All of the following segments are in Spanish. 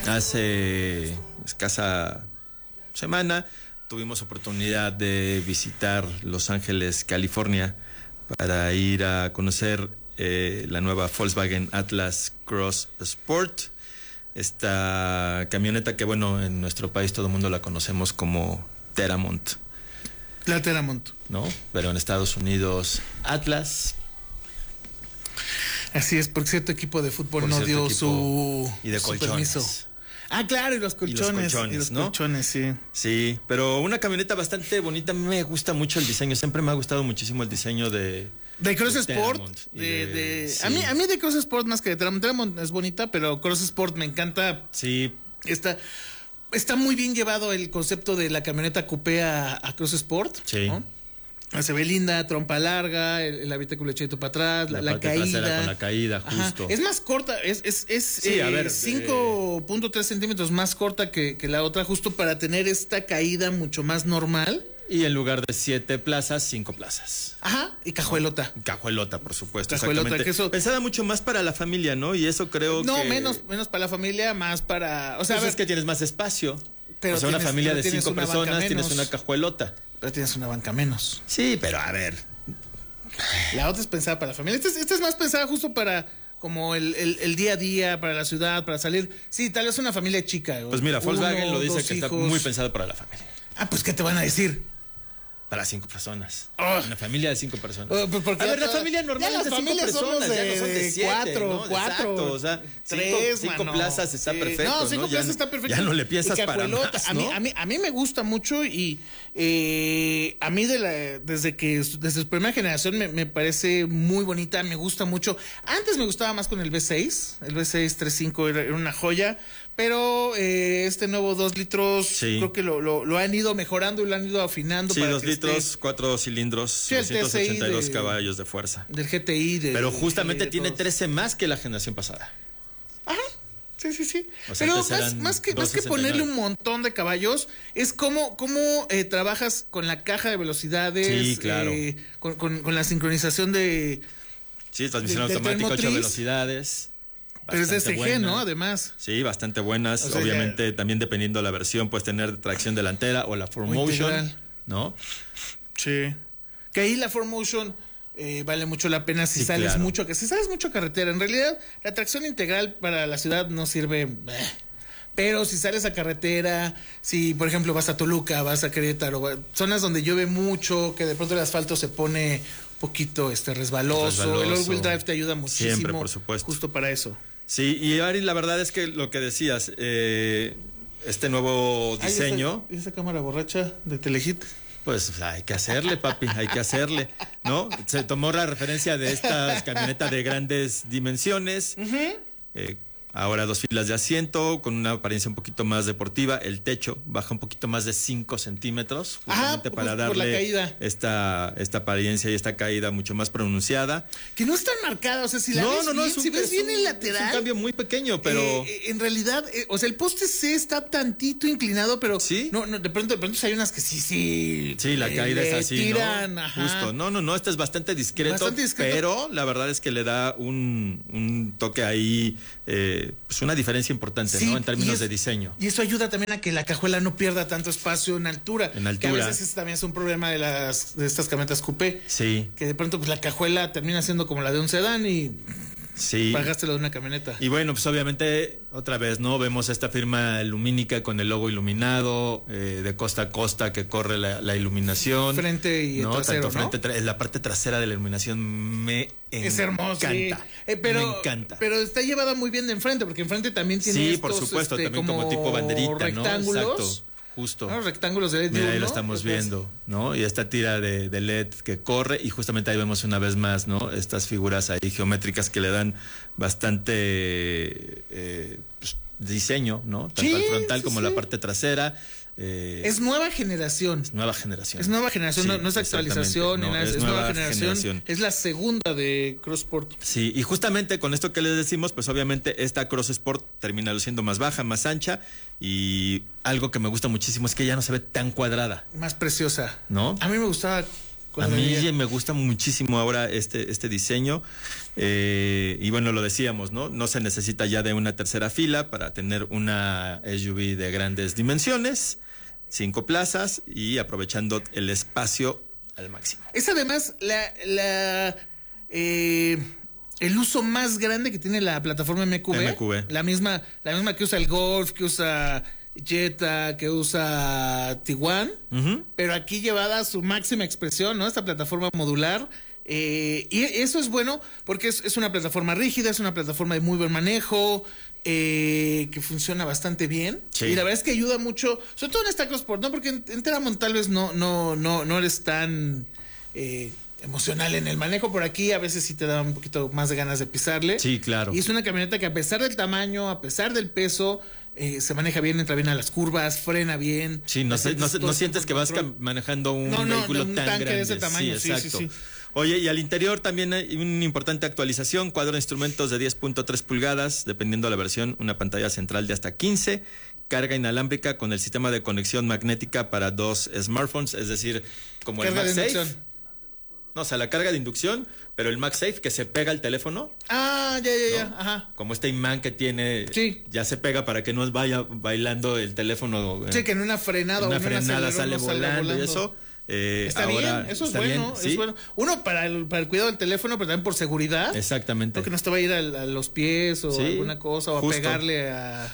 Hace escasa semana tuvimos oportunidad de visitar Los Ángeles, California, para ir a conocer la nueva Volkswagen Atlas Cross Sport. Esta camioneta que, bueno, en nuestro país todo el mundo la conocemos como Teramont. La Teramont. ¿No? Pero en Estados Unidos, Atlas. Así es, porque cierto equipo de fútbol no dio su permiso. Ah, claro, y los colchones. Y los colchones, sí. Sí, pero una camioneta bastante bonita. A mí me gusta mucho el diseño. Siempre me ha gustado muchísimo el diseño de Cross Sport. Sí. A mí de Cross Sport más que de Teramont. Teramont es bonita, pero Cross Sport me encanta. Sí. Está muy bien llevado el concepto de la camioneta coupé a Cross Sport. Sí. ¿No? Se ve linda, trompa larga, el habitáculo echado para atrás, la caída. Con la caída, justo. Es más corta, es 5.3 centímetros más corta que la otra, justo para tener esta caída mucho más normal. Y en lugar de 7 plazas, 5 plazas. Ajá, y cajuelota. Cajuelota, por supuesto. Cajuelota, que eso... Pensada mucho más para la familia, ¿no? Y eso creo que... No, menos para la familia, más para... O sea, pues es que tienes más espacio. Pero una familia de 5 personas, tienes una cajuelota. Pero tienes una banca menos. Sí, pero a ver. La otra es pensada para la familia. Esta es más pensada justo para como el día a día, para la ciudad, para salir. Sí, tal vez una familia chica. Pues mira, Volkswagen lo dice que está muy pensado para la familia. Ah, pues ¿qué te van a decir? Para 5 personas. Una familia de 5 personas. Porque a ver, la familia normal es de 5 personas, ya no son de 7. 4. Exacto, o sea, 5 plazas está perfecto. No, 5 plazas está perfecto. Ya no le piensas para más, ¿no? A mí me gusta mucho y a mí desde su primera generación me parece muy bonita, me gusta mucho. Antes me gustaba más con el V6, el V6 3.5 era una joya. Pero este nuevo 2 litros, sí, creo que lo han ido mejorando y lo han ido afinando. Sí, para 2 litros, 4 cilindros, sí, 282 caballos de fuerza. Del GTI. Pero justamente tiene 13 más que la generación pasada. Ajá, sí. O sea, pero más que ponerle un montón de caballos, es cómo trabajas con la caja de velocidades. Sí, claro. Con la sincronización de... Sí, transmisión automática, 8 velocidades. Pero es de SG, buena, ¿no? Además. Sí, bastante buenas. O sea, obviamente, también dependiendo de la versión, puedes tener tracción delantera o la 4Motion, ¿no? Sí. Que ahí la 4Motion vale mucho la pena si sales mucho. Que si sales mucho a carretera. En realidad, la tracción integral para la ciudad no sirve. Pero si sales a carretera, si por ejemplo vas a Toluca, vas a Querétaro, zonas donde llueve mucho, que de pronto el asfalto se pone un poquito resbaloso. El all-wheel drive te ayuda muchísimo. Siempre, por supuesto. Justo para eso. Sí, y Ari, la verdad es que lo que decías, este nuevo diseño... ¿Y esa cámara borracha de Telehit? Pues hay que hacerle, papi, hay que hacerle, ¿no? Se tomó la referencia de esta camioneta de grandes dimensiones, ahora 2 filas de asiento, con una apariencia un poquito más deportiva. El techo baja un poquito más de 5 centímetros, justamente para darle esta apariencia y esta caída mucho más pronunciada. Que no es tan marcada, o sea, si la ves bien, si ves bien el lateral... Es un cambio muy pequeño, pero... en realidad, o sea, el poste C está tantito inclinado, pero... ¿Sí? No, de pronto hay unas que sí... Sí, la caída es así, tiran, ¿no? Ajá. Justo, no, este es bastante discreto, pero la verdad es que le da un toque ahí... pues una diferencia importante, sí, ¿no? En términos de diseño. Y eso ayuda también a que la cajuela no pierda tanto espacio en altura. Que a veces también es un problema de estas camionetas coupé. Sí. Que de pronto pues la cajuela termina siendo como la de un sedán y... Sí. Pagaste lo de una camioneta. Y bueno, pues obviamente, otra vez, ¿no? Vemos esta firma lumínica con el logo iluminado, de costa a costa que corre la iluminación. Frente y ¿no? trasero, tanto frente, la parte trasera de la iluminación es hermoso. Encanta. Sí. Me encanta. Pero está llevada muy bien de enfrente, porque enfrente también tiene sí, por supuesto, también como tipo banderita, rectángulos, ¿no? Exacto. Justo. ¿No? Rectángulos de LED. Mira, ahí lo estamos viendo, ¿no? Y esta tira de LED que corre, y justamente ahí vemos una vez más, ¿no? Estas figuras ahí geométricas que le dan bastante pues, diseño, ¿no? Tanto al frontal como la parte trasera. Es nueva generación. Es nueva generación. Es nueva generación, sí, no es actualización, no, es nueva generación. Es la segunda de Cross Sport. Sí, y justamente con esto que les decimos, pues obviamente esta Cross Sport termina siendo más baja, más ancha, y algo que me gusta muchísimo es que ya no se ve tan cuadrada. Más preciosa. ¿No? A mí me gustaba A mí me gusta muchísimo ahora este diseño. Y bueno, lo decíamos, ¿no? No se necesita ya de una tercera fila para tener una SUV de grandes dimensiones, 5 plazas y aprovechando el espacio al máximo. Es además el uso más grande que tiene la plataforma MQB. La misma que usa el Golf, que usa Jetta, que usa Tiguan, pero aquí llevada a su máxima expresión, ¿no? Esta plataforma modular. Y eso es bueno porque es una plataforma rígida, es una plataforma de muy buen manejo, que funciona bastante bien. Sí. Y la verdad es que ayuda mucho, sobre todo en esta CrossSport, ¿no? Porque en Teramont tal vez no eres tan emocional en el manejo. Por aquí a veces sí te da un poquito más de ganas de pisarle. Sí, claro. Y es una camioneta que a pesar del tamaño, a pesar del peso, se maneja bien, entra bien a las curvas, frena bien. Sí, no sientes que vas manejando un vehículo tan grande. De ese tamaño. Sí, exacto. Sí. Oye, y al interior también hay una importante actualización, cuadro de instrumentos de 10.3 pulgadas, dependiendo de la versión, una pantalla central de hasta 15, carga inalámbrica con el sistema de conexión magnética para 2 smartphones, es decir, como el MagSafe. No, o sea, la carga de inducción, pero el MagSafe que se pega al teléfono. Ah, ya, ¿no? Ajá. Como este imán que tiene, sí, ya se pega para que no vaya bailando el teléfono. Sí, que en una frenada o en una sale volando y eso. Está bien, eso es bueno, ¿sí? Es bueno. Uno para el cuidado del teléfono, pero también por seguridad. Exactamente. Porque no te va a ir a los pies o alguna cosa, o justo. a pegarle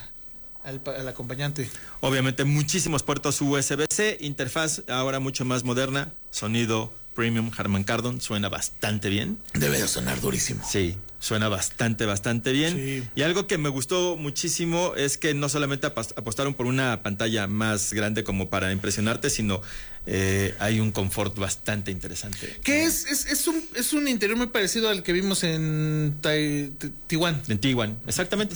al acompañante. Obviamente muchísimos puertos USB-C, interfaz ahora mucho más moderna, sonido premium Harman Kardon, suena bastante bien. Debe de sonar durísimo. Sí, suena bastante bien. Sí. Y algo que me gustó muchísimo es que no solamente apostaron por una pantalla más grande como para impresionarte, sino hay un confort bastante interesante. Que es un interior muy parecido al que vimos en Tiguan. En Tiguan, exactamente.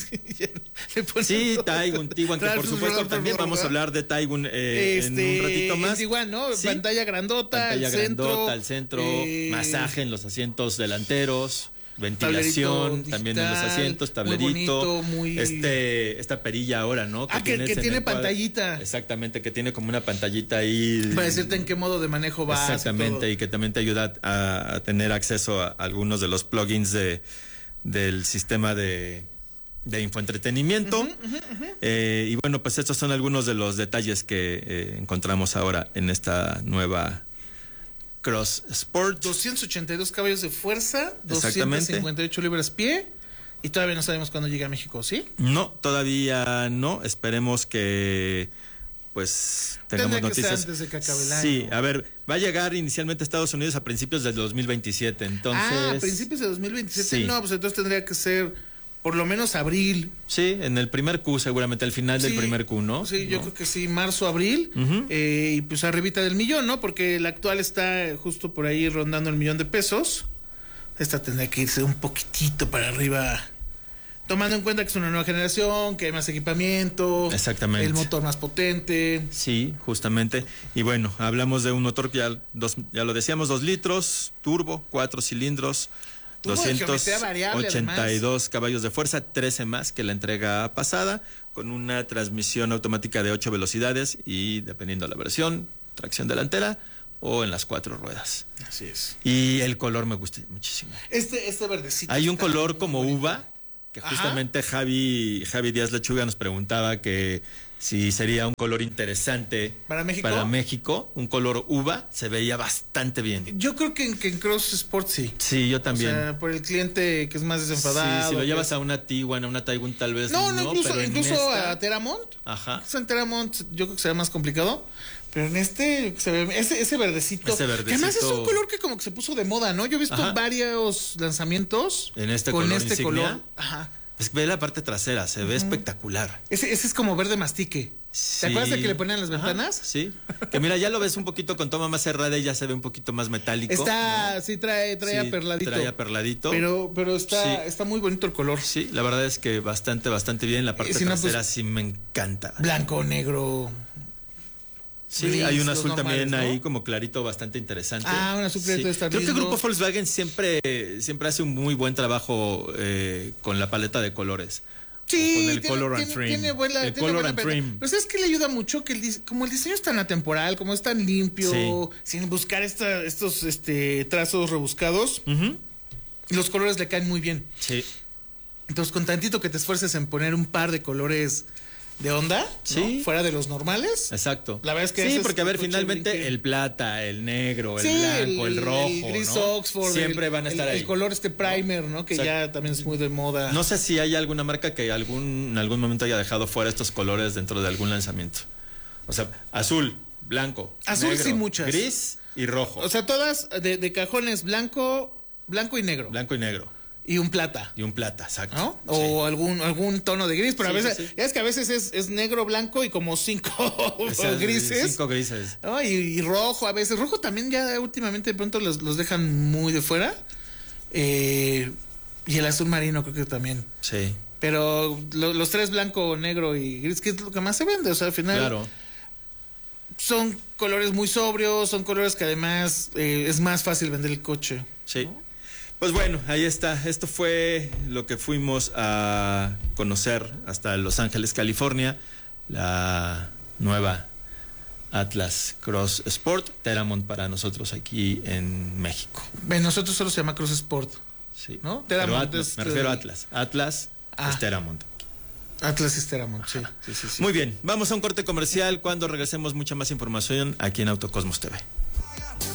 Sí, Tiguan, que por supuesto también vamos a hablar de Tiguan en un ratito más. Tiguan, ¿no? Sí. Pantalla grandota, al centro, masaje en los asientos delanteros. Ventilación también en los asientos, tablerito, muy bonito, esta perilla ahora, ¿no? Que tiene pantallita. Exactamente, que tiene como una pantallita ahí. Para decirte en qué modo de manejo vas. Exactamente, y que también te ayuda a tener acceso a algunos de los plugins del sistema de infoentretenimiento. Y bueno, pues estos son algunos de los detalles que encontramos ahora en esta nueva CrossSport. 282 caballos de fuerza, 258 libras-pie. Y todavía no sabemos cuándo llega a México, ¿sí? No, todavía no. Esperemos que pues tengamos noticias. Antes de que acabe el año. Sí, a ver, va a llegar inicialmente a Estados Unidos a principios del 2027. Entonces. A principios de 2027. Sí. No, pues entonces tendría que ser por lo menos abril. Sí, en el primer Q, seguramente, al final del primer Q, ¿no? Sí, yo creo que sí, marzo, abril. Y pues arribita del millón, ¿no? Porque la actual está justo por ahí rondando el $1,000,000 de pesos. Esta tendría que irse un poquitito para arriba, tomando en cuenta que es una nueva generación, que hay más equipamiento. Exactamente. El motor más potente. Sí, justamente. Y bueno, hablamos de un motor que ya lo decíamos, 2 litros, turbo, 4 cilindros. 282 caballos de fuerza, 13 más que la entrega pasada, con una transmisión automática de 8 velocidades y, dependiendo de la versión, tracción delantera o en las 4 ruedas. Así es. Y el color me gusta muchísimo. Este verdecito. Hay un color como uva, que justamente Javi Díaz Lechuga nos preguntaba que si sería un color interesante para México, un color uva, se veía bastante bien. Yo creo que en CrossSport sí. Sí, yo también. O sea, por el cliente que es más desenfadado. Sí, si lo llevas a una Tiguan, a una Taigun, tal vez no, incluso a Teramont. Ajá. En Teramont yo creo que será más complicado. Pero en ese verdecito. Que además es un color que como que se puso de moda, ¿no? Yo he visto varios lanzamientos en con color este insignia. color. Ajá. Es que ve la parte trasera, se ve espectacular. Ese es como verde mastique. Sí. ¿Te acuerdas de que le ponían las ventanas? Sí. Que mira, ya lo ves un poquito con toma más cerrada y ya se ve un poquito más metálico. Sí, trae aperladito. Trae aperladito. Pero está muy bonito el color. Sí, la verdad es que bastante bien. La parte trasera sí me encanta. Blanco, negro. Sí, gris, hay un azul también, ¿no? Ahí como clarito, bastante interesante. Un azul clarito está Creo que el grupo Volkswagen siempre hace un muy buen trabajo con la paleta de colores. Sí, con el color and trim. Tiene buena, el color and trim. Pero ¿sabes qué le ayuda mucho? Que como el diseño es tan atemporal, como es tan limpio, sin buscar estos trazos rebuscados, los colores le caen muy bien. Sí. Entonces, con tantito que te esfuerces en poner un par de colores de onda, ¿no? Fuera de los normales. Exacto. La verdad es que porque a ver, finalmente el plata, el negro, el blanco, el rojo, el gris, ¿no? Oxford, siempre van a estar ahí. El color primer, ¿no? Que ya también es muy de moda. No sé si hay alguna marca que en algún momento haya dejado fuera estos colores dentro de algún lanzamiento. O sea, azul, blanco, azul negro, sí muchas. Gris y rojo. O sea, todas de cajones blanco y negro. Blanco y negro. Y un plata. Exacto. ¿No? O algún tono de gris, pero a veces, ya es que a veces es negro, blanco y como 5 grises. 5 grises. ¿No? Y rojo, a veces. Rojo también ya últimamente de pronto los dejan muy de fuera. Y el azul marino creo que también. Sí. Pero los tres, blanco, negro y gris, que es lo que más se vende. O sea, al final. Claro. Son colores muy sobrios, son colores que además es más fácil vender el coche. Sí. ¿no? Pues bueno, ahí está. Esto fue lo que fuimos a conocer hasta Los Ángeles, California. La nueva Atlas Cross Sport, Teramont para nosotros aquí en México. Nosotros solo se llama Cross Sport. Sí. ¿No? Teramont me refiero a Atlas. Atlas es Teramont. Atlas es Teramont, sí. Muy bien, vamos a un corte comercial. Cuando regresemos, mucha más información aquí en Autocosmos TV.